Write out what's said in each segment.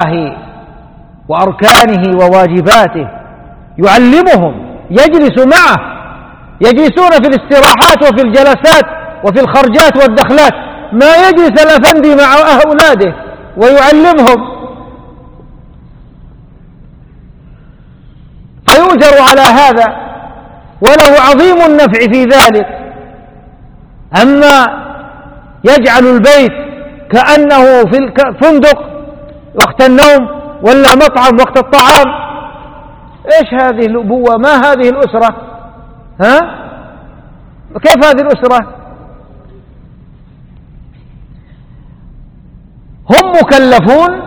وأركانه وواجباته، يعلمهم، يجلس معه، يجلسون في الاستراحات وفي الجلسات وفي الخرجات والدخلات، ما يجلس الأفندي مع أولاده ويعلمهم، فيؤجر على هذا وله عظيم النفع في ذلك. أما يجعل البيت كأنه في الفندق وقت النوم ولا مطعم وقت الطعام، إيش هذه الأبوة؟ ما هذه الأسرة؟ كيف هذه الأسرة؟ هم مكلفون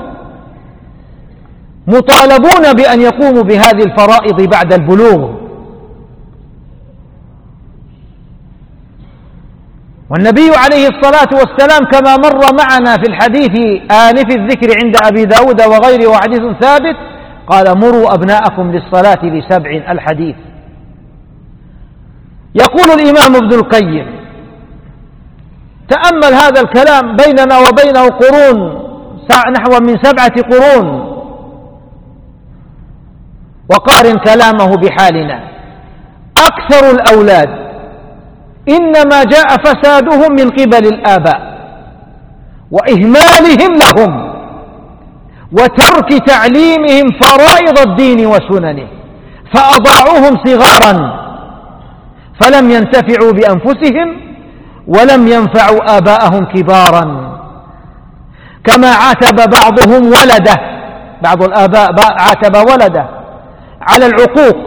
مطالبون بأن يقوموا بهذه الفرائض بعد البلوغ. والنبي عليه الصلاة والسلام كما مر معنا في الحديث آنف الذكر عند أبي داود وغيره وحديث ثابت، قال مروا أبناءكم للصلاة ل7 الحديث. يقول الإمام ابن القيم: تأمل هذا الكلام، بيننا وبينه قرون نحو من 7 قرون، وقارن كلامه بحالنا. أكثر الأولاد إنما جاء فسادهم من قبل الآباء وإهمالهم لهم وترك تعليمهم فرائض الدين وسننه، فأضاعوهم صغارا فلم ينتفعوا بأنفسهم ولم ينفعوا آباءهم كبارا. كما عاتب بعضهم ولده، بعض الآباء عاتب ولده على العقوق،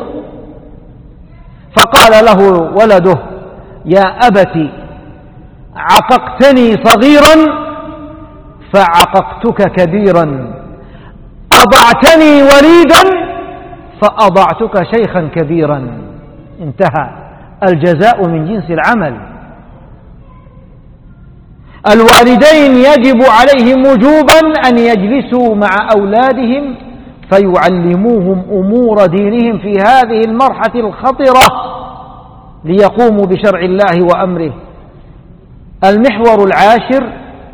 فقال له ولده: يا أبت عققتني صغيرا فعققتك كبيرا، أضعتني وليدا فأضعتك شيخا كبيرا. انتهى. الجزاء من جنس العمل. الوالدين يجب عليهم وجوبا أن يجلسوا مع أولادهم فيعلموهم أمور دينهم في هذه المرحلة الخطرة ليقوموا بشرع الله وأمره. المحور العاشر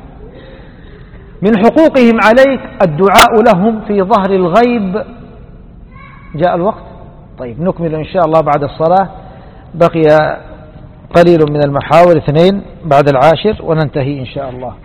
من حقوقهم عليك الدعاء لهم في ظهر الغيب. جاء الوقت؟ طيب نكمل إن شاء الله بعد الصلاة، بقي قليل من المحاور 2 بعد 10 وننتهي إن شاء الله.